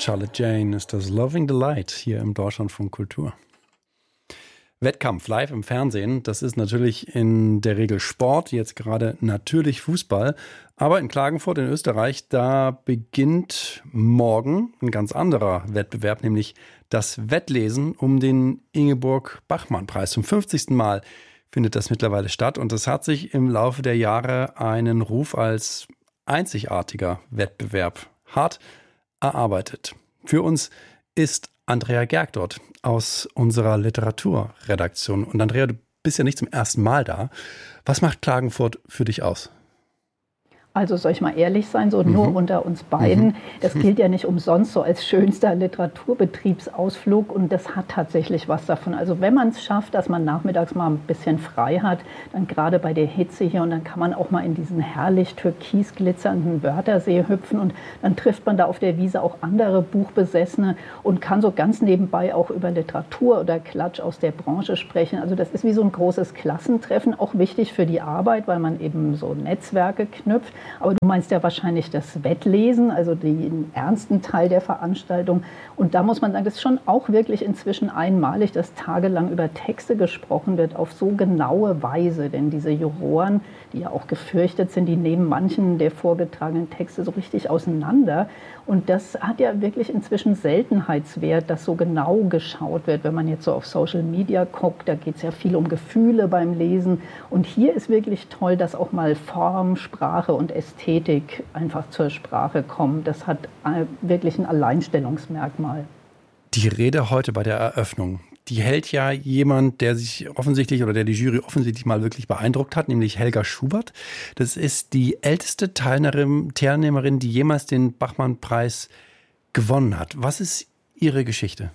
Charlotte Jane ist das Loving the Light hier im Deutschlandfunk Kultur. Wettkampf live im Fernsehen, das ist natürlich in der Regel Sport, jetzt gerade natürlich Fußball. Aber in Klagenfurt in Österreich, da beginnt morgen ein ganz anderer Wettbewerb, nämlich das Wettlesen um den Ingeborg-Bachmann-Preis. Zum 50. Mal findet das mittlerweile statt und es hat sich im Laufe der Jahre einen Ruf als einzigartiger Wettbewerb hart erarbeitet. Für uns ist Andrea Gerg dort aus unserer Literaturredaktion. Und Andrea, du bist ja nicht zum ersten Mal da. Was macht Klagenfurt für dich aus? Also soll ich mal ehrlich sein, so nur unter uns beiden. Das gilt ja nicht umsonst so als schönster Literaturbetriebsausflug und das hat tatsächlich was davon. Also wenn man es schafft, dass man nachmittags mal ein bisschen frei hat, dann gerade bei der Hitze hier und dann kann man auch mal in diesen herrlich türkis glitzernden Wörthersee hüpfen und dann trifft man da auf der Wiese auch andere Buchbesessene und kann so ganz nebenbei auch über Literatur oder Klatsch aus der Branche sprechen. Also das ist wie so ein großes Klassentreffen, auch wichtig für die Arbeit, weil man eben so Netzwerke knüpft. Aber du meinst ja wahrscheinlich das Wettlesen, also den ernsten Teil der Veranstaltung. Und da muss man sagen, das ist schon auch wirklich inzwischen einmalig, dass tagelang über Texte gesprochen wird, auf so genaue Weise. Denn diese Juroren, die ja auch gefürchtet sind, die nehmen manchen der vorgetragenen Texte so richtig auseinander. Und das hat ja wirklich inzwischen Seltenheitswert, dass so genau geschaut wird. Wenn man jetzt so auf Social Media guckt, da geht es ja viel um Gefühle beim Lesen. Und hier ist wirklich toll, dass auch mal Form, Sprache und Ästhetik einfach zur Sprache kommen. Das hat wirklich ein Alleinstellungsmerkmal. Die Rede heute bei der Eröffnung, die hält ja jemand, der sich offensichtlich oder der die Jury offensichtlich mal wirklich beeindruckt hat, nämlich Helga Schubert. Das ist die älteste Teilnehmerin, die jemals den Bachmann-Preis gewonnen hat. Was ist ihre Geschichte?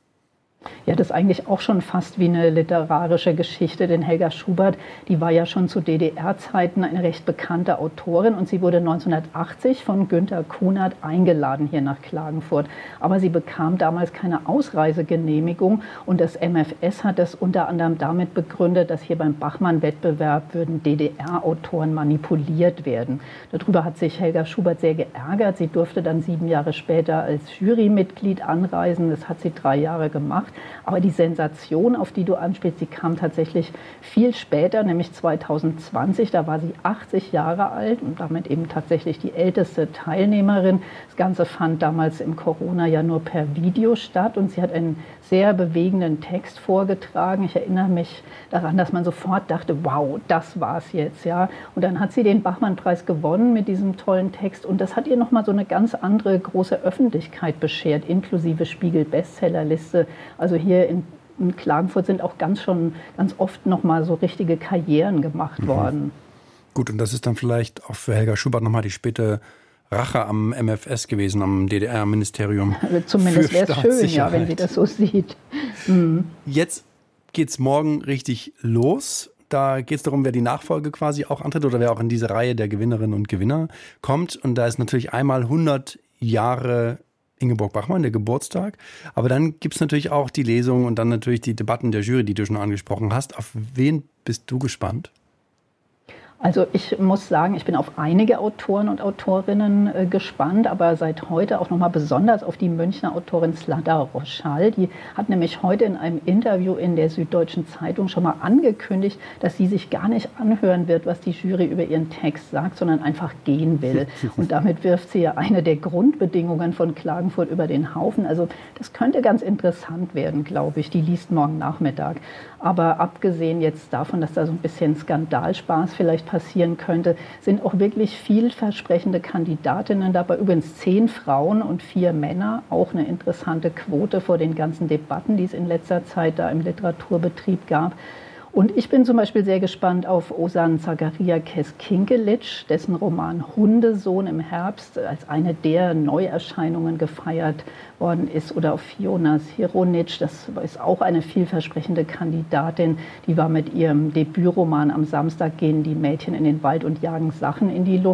Ja, das ist eigentlich auch schon fast wie eine literarische Geschichte, denn Helga Schubert, die war ja schon zu DDR-Zeiten eine recht bekannte Autorin und sie wurde 1980 von Günter Kunert eingeladen hier nach Klagenfurt. Aber sie bekam damals keine Ausreisegenehmigung und das MfS hat das unter anderem damit begründet, dass hier beim Bachmann-Wettbewerb würden DDR-Autoren manipuliert werden. Darüber hat sich Helga Schubert sehr geärgert. Sie durfte dann 7 Jahre später als Jurymitglied anreisen. Das hat sie 3 Jahre gemacht. Aber die Sensation, auf die du anspielst, die kam tatsächlich viel später, nämlich 2020. Da war sie 80 Jahre alt und damit eben tatsächlich die älteste Teilnehmerin. Das Ganze fand damals im Corona ja nur per Video statt und sie hat einen sehr bewegenden Text vorgetragen. Ich erinnere mich daran, dass man sofort dachte, wow, das war's jetzt, ja. Und dann hat sie den Bachmann-Preis gewonnen mit diesem tollen Text und das hat ihr nochmal so eine ganz andere große Öffentlichkeit beschert, inklusive Spiegel-Bestsellerliste. Also hier in Klagenfurt sind auch ganz oft nochmal so richtige Karrieren gemacht worden. Gut, und das ist dann vielleicht auch für Helga Schubert nochmal die späte Rache am MfS gewesen, am DDR-Ministerium. Zumindest wäre es schön, ja, wenn sie das so sieht. Jetzt geht's morgen richtig los. Da geht es darum, wer die Nachfolge quasi auch antritt oder wer auch in diese Reihe der Gewinnerinnen und Gewinner kommt. Und da ist natürlich einmal 100 Jahre Ingeborg Bachmann, der Geburtstag. Aber dann gibt es natürlich auch die Lesung und dann natürlich die Debatten der Jury, die du schon angesprochen hast. Auf wen bist du gespannt? Also ich muss sagen, ich bin auf einige Autoren und Autorinnen gespannt, aber seit heute auch nochmal besonders auf die Münchner Autorin Slada Roschal. Die hat nämlich heute in einem Interview in der Süddeutschen Zeitung schon mal angekündigt, dass sie sich gar nicht anhören wird, was die Jury über ihren Text sagt, sondern einfach gehen will. Und damit wirft sie ja eine der Grundbedingungen von Klagenfurt über den Haufen. Also das könnte ganz interessant werden, glaube ich. Die liest morgen Nachmittag. Aber abgesehen jetzt davon, dass da so ein bisschen Skandalspaß vielleicht passieren könnte, sind auch wirklich vielversprechende Kandidatinnen dabei. Übrigens 10 Frauen und 4 Männer. Auch eine interessante Quote vor den ganzen Debatten, die es in letzter Zeit da im Literaturbetrieb gab. Und ich bin zum Beispiel sehr gespannt auf Ozan Zachariakes-Kinkelitsch, dessen Roman Hundesohn im Herbst als eine der Neuerscheinungen gefeiert worden ist. Oder auf Fiona Sironitsch, das ist auch eine vielversprechende Kandidatin. Die war mit ihrem Debütroman Am Samstag gehen die Mädchen in den Wald und jagen Sachen in die Luft.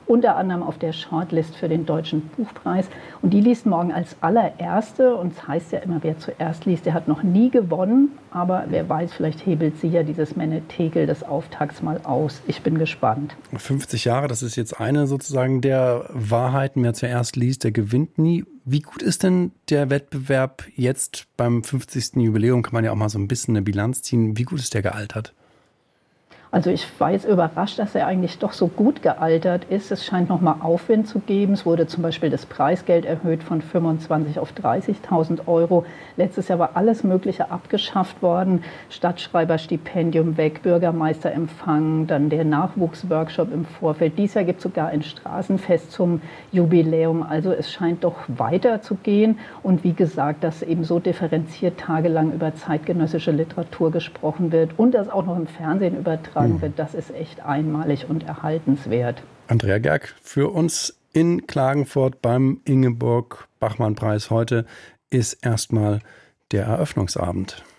unter anderem auf der Shortlist für den Deutschen Buchpreis. Und die liest morgen als allererste. Und es heißt ja immer, wer zuerst liest, der hat noch nie gewonnen. Aber wer weiß, vielleicht hebelt sie ja dieses Menetekel des Auftakts mal aus. Ich bin gespannt. 50 Jahre, das ist jetzt eine sozusagen der Wahrheiten. Wer zuerst liest, der gewinnt nie. Wie gut ist denn der Wettbewerb jetzt beim 50. Jubiläum? Kann man ja auch mal so ein bisschen eine Bilanz ziehen. Wie gut ist der gealtert? Also ich war jetzt überrascht, dass er eigentlich doch so gut gealtert ist. Es scheint nochmal Aufwind zu geben. Es wurde zum Beispiel das Preisgeld erhöht von 25.000 auf 30.000 Euro. Letztes Jahr war alles Mögliche abgeschafft worden. Stadtschreiberstipendium weg, Bürgermeisterempfang, dann der Nachwuchsworkshop im Vorfeld. Dieses Jahr gibt es sogar ein Straßenfest zum Jubiläum. Also es scheint doch weiterzugehen. Und wie gesagt, dass eben so differenziert tagelang über zeitgenössische Literatur gesprochen wird und das auch noch im Fernsehen übertragen wird, das ist echt einmalig und erhaltenswert. Andrea Gerg für uns in Klagenfurt beim Ingeborg-Bachmann-Preis. Heute ist erstmal der Eröffnungsabend.